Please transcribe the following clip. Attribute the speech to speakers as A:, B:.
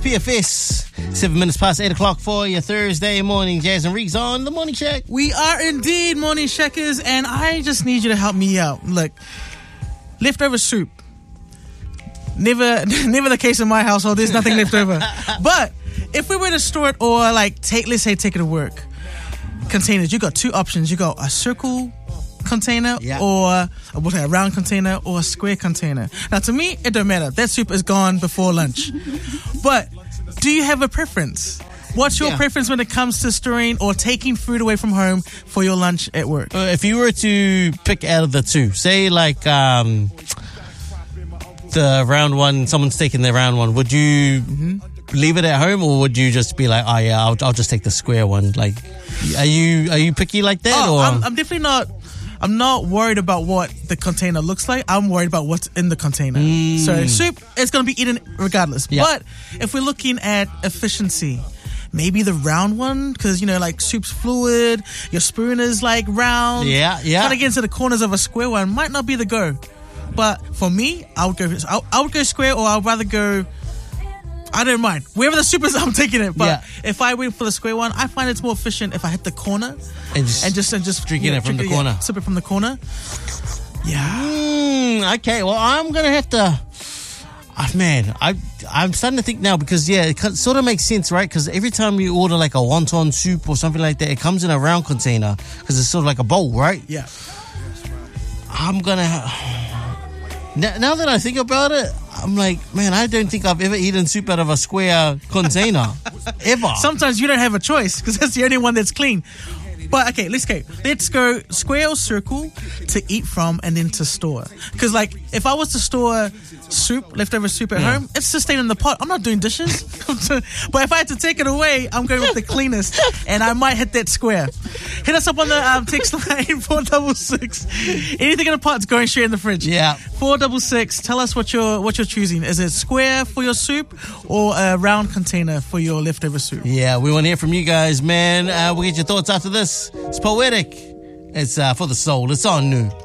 A: PFS. 7 minutes past 8 o'clock for your Thursday morning. Jazz and Reeks on the Morning Shack.
B: We are indeed Morning Shackers, and I just need you to help me out. Look, leftover soup. Never the case in my household. There's nothing left over. But if we were to store it or let's say take it to work, containers, you got two options. You got a circle container or a round container or a square container. Now to me, it don't matter. That soup is gone before lunch. But do you have a preference? What's your preference when it comes to storing or taking food away from home for your lunch at work?
A: If you were to pick out of the two, say like the round one, someone's taking the round one, would you leave it at home, or would you just be like, oh yeah, I'll just take the square one? Like, are you picky like that? Or
B: I'm definitely not. I'm not worried about what the container looks like. I'm worried about what's in the container. So soup is going to be eaten regardless.
A: Yeah.
B: But if we're looking at efficiency, maybe the round one, because like soup's fluid, your spoon is like round.
A: Yeah.
B: Trying to get into the corners of a square one might not be the go. But for me, I would go square, or I'd rather go. I don't mind. Wherever the soup is, I'm taking it. But if I went for the square one, I find it's more efficient if I hit the corner and just
A: drinking it from the corner.
B: Sip it from the corner. Yeah.
A: Okay. Well, I'm gonna have to. Man, I'm starting to think now, because it sort of makes sense, right? Because every time you order like a wonton soup or something like that, it comes in a round container because it's sort of like a bowl, right?
B: Yeah.
A: I'm gonna. Now that I think about it, I'm like, man, I don't think I've ever eaten soup out of a square container. Ever.
B: Sometimes you don't have a choice because that's the only one that's clean. But okay, let's go square or circle to eat from and then to store. Because if I was to store leftover soup at home, it's just staying in the pot. I'm not doing dishes. But if I had to take it away, I'm going with the cleanest, and I might hit that square. Hit us up on the text line 466. Anything in the pot's going straight in the fridge.
A: Yeah.
B: 466. Tell us what you're choosing. Is it square for your soup or a round container for your leftover soup?
A: Yeah, we want to hear from you guys, man. We'll get your thoughts after this. It's poetic. It's for the soul. It's on New.